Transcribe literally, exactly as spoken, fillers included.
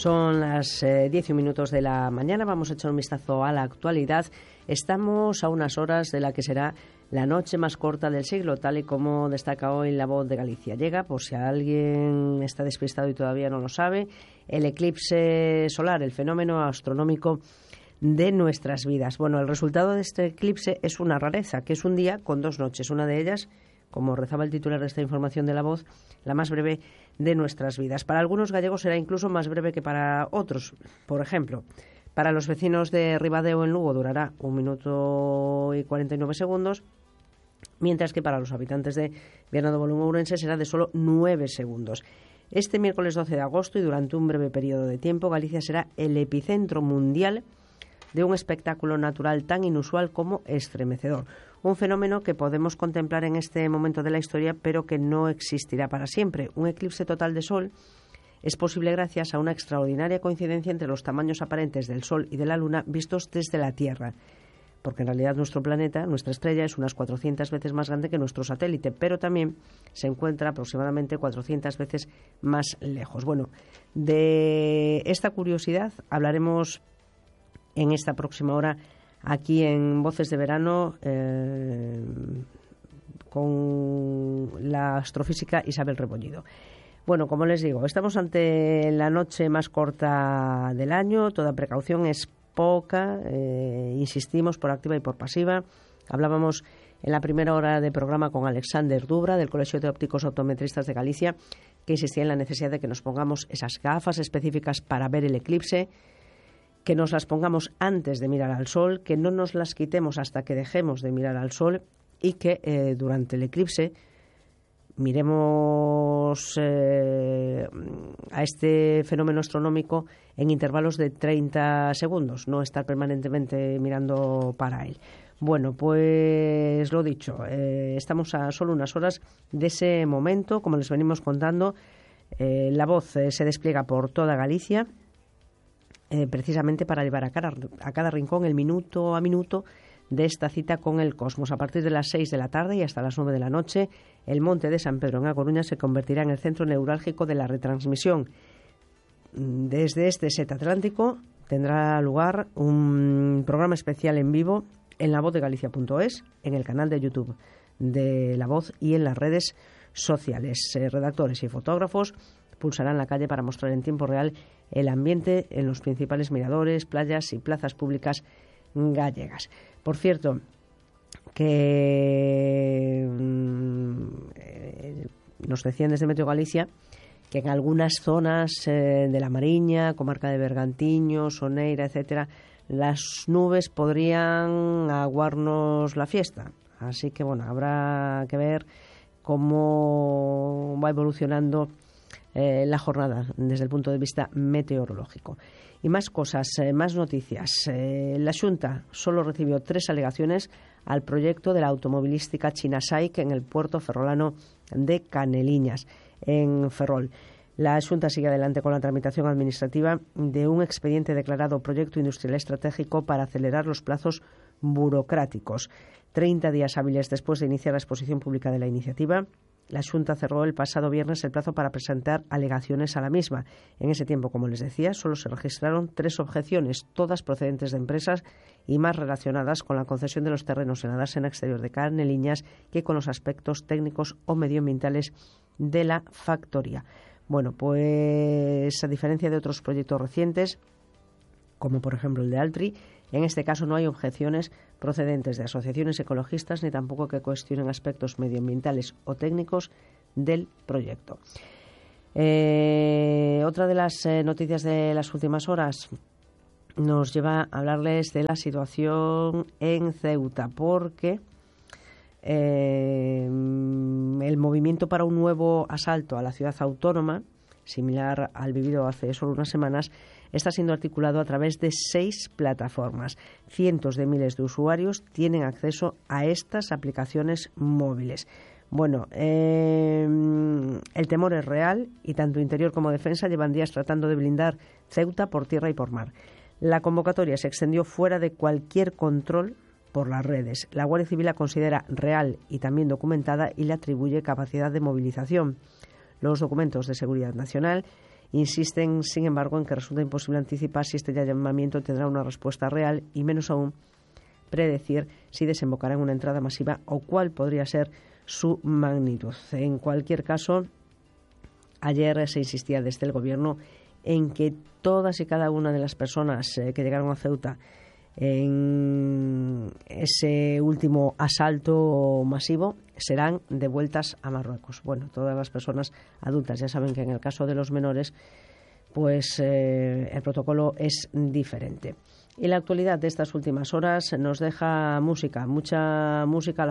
Son las eh, diez y un minutos de la mañana. Vamos a echar un vistazo a la actualidad. Estamos a unas horas de la que será la noche más corta del siglo, tal y como destaca hoy La Voz de Galicia. Llega, por si alguien está despistado y todavía no lo sabe, el eclipse solar, el fenómeno astronómico de nuestras vidas. Bueno, el resultado de este eclipse es una rareza, que es un día con dos noches. Una de ellas, como rezaba el titular de esta información de La Voz, la más breve de nuestras vidas. Para algunos gallegos será incluso más breve que para otros. Por ejemplo, para los vecinos de Ribadeo en Lugo durará un minuto y cuarenta y nueve segundos, mientras que para los habitantes de Viana do Bolo en Ourense será de solo nueve segundos. Este miércoles doce de agosto y durante un breve periodo de tiempo, Galicia será el epicentro mundial de un espectáculo natural tan inusual como estremecedor. Un fenómeno que podemos contemplar en este momento de la historia, pero que no existirá para siempre. Un eclipse total de Sol es posible gracias a una extraordinaria coincidencia entre los tamaños aparentes del Sol y de la Luna vistos desde la Tierra. Porque en realidad nuestro planeta, nuestra estrella, es unas cuatrocientas veces más grande que nuestro satélite, pero también se encuentra aproximadamente cuatrocientas veces más lejos. Bueno, de esta curiosidad hablaremos en esta próxima hora aquí en Voces de Verano eh, con la astrofísica Isabel Rebollido. Bueno, como les digo, estamos ante la noche más corta del año. Toda precaución es poca, eh, insistimos por activa y por pasiva. Hablábamos en la primera hora de programa con Alexander Dubra, del Colegio de Ópticos Optometristas de Galicia, que insistía en la necesidad de que nos pongamos esas gafas específicas para ver el eclipse, que nos las pongamos antes de mirar al sol, que no nos las quitemos hasta que dejemos de mirar al sol y que eh, durante el eclipse miremos eh, a este fenómeno astronómico en intervalos de treinta segundos, no estar permanentemente mirando para él. Bueno, pues lo dicho, eh, estamos a solo unas horas de ese momento. Como les venimos contando, eh, La Voz eh, se despliega por toda Galicia, Eh, precisamente para llevar a cada, a cada rincón el minuto a minuto de esta cita con el cosmos. A partir de las seis de la tarde y hasta las nueve de la noche, el Monte de San Pedro en A Coruña se convertirá en el centro neurálgico de la retransmisión. Desde este set atlántico tendrá lugar un programa especial en vivo en la voz de galicia punto es, en el canal de YouTube de La Voz y en las redes sociales. Eh, redactores y fotógrafos pulsarán la calle para mostrar en tiempo real el ambiente en los principales miradores, playas y plazas públicas gallegas. Por cierto, que eh, nos decían desde Meteo Galicia que en algunas zonas eh, de la Mariña, comarca de Bergantiño, Soneira, etcétera, las nubes podrían aguarnos la fiesta. Así que, bueno, habrá que ver cómo va evolucionando Eh, la jornada desde el punto de vista meteorológico. Y más cosas, eh, más noticias. Eh, la Xunta solo recibió tres alegaciones al proyecto de la automovilística China SAIC en el puerto ferrolano de Caneliñas, en Ferrol. La Xunta sigue adelante con la tramitación administrativa de un expediente declarado Proyecto Industrial Estratégico para acelerar los plazos burocráticos. Treinta días hábiles después de iniciar la exposición pública de la iniciativa, la Xunta cerró el pasado viernes el plazo para presentar alegaciones a la misma. En ese tiempo, como les decía, solo se registraron tres objeciones, todas procedentes de empresas y más relacionadas con la concesión de los terrenos en la dársena exterior de Caneliñas que con los aspectos técnicos o medioambientales de la factoría. Bueno, pues a diferencia de otros proyectos recientes, como por ejemplo el de Altri, en este caso no hay objeciones procedentes de asociaciones ecologistas ni tampoco que cuestionen aspectos medioambientales o técnicos del proyecto. Eh, otra de las eh, noticias de las últimas horas nos lleva a hablarles de la situación en Ceuta, porque eh, el movimiento para un nuevo asalto a la ciudad autónoma, similar al vivido hace solo unas semanas, está siendo articulado a través de seis plataformas. Cientos de miles de usuarios tienen acceso a estas aplicaciones móviles. Bueno, eh, el temor es real y tanto Interior como Defensa llevan días tratando de blindar Ceuta por tierra y por mar. La convocatoria se extendió fuera de cualquier control por las redes. La Guardia Civil la considera real y también documentada y le atribuye capacidad de movilización. Los documentos de seguridad nacional insisten, sin embargo, en que resulta imposible anticipar si este llamamiento tendrá una respuesta real y menos aún predecir si desembocará en una entrada masiva o cuál podría ser su magnitud. En cualquier caso, ayer se insistía desde el Gobierno en que todas y cada una de las personas eh, que llegaron a Ceuta en ese último asalto masivo serán devueltas a Marruecos. Bueno, todas las personas adultas, ya saben que en el caso de los menores, pues eh, el protocolo es diferente. Y la actualidad de estas últimas horas nos deja música, mucha música.